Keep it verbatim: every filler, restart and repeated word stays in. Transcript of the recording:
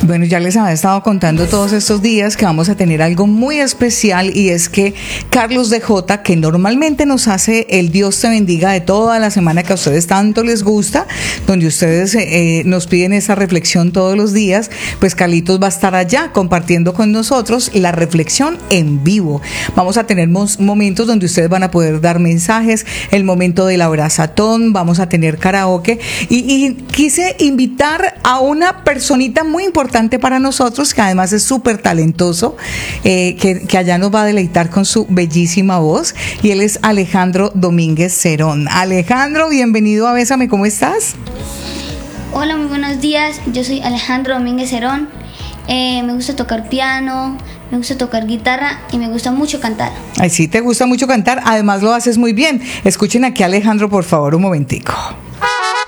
Bueno, ya les había estado contando todos estos días que vamos a tener algo muy especial, y es que Carlos de Jota, que normalmente nos hace el Dios te bendiga de toda la semana que a ustedes tanto les gusta, donde ustedes eh, nos piden esa reflexión todos los días, pues Carlitos va a estar allá compartiendo con nosotros la reflexión en vivo. Vamos a tener momentos donde ustedes van a poder dar mensajes, el momento del abrazatón, vamos a tener karaoke, y, y quise invitar a una personita muy importante para nosotros, que además es súper talentoso, eh, que, que allá nos va a deleitar con su bellísima voz, y él es Alejandro Domínguez Cerón. Alejandro, bienvenido a Bésame, ¿cómo estás? Hola, muy buenos días, yo soy Alejandro Domínguez Cerón, eh, me gusta tocar piano, me gusta tocar guitarra y me gusta mucho cantar. Ay, sí, te gusta mucho cantar, además lo haces muy bien. Escuchen aquí a Alejandro, por favor, un momentico.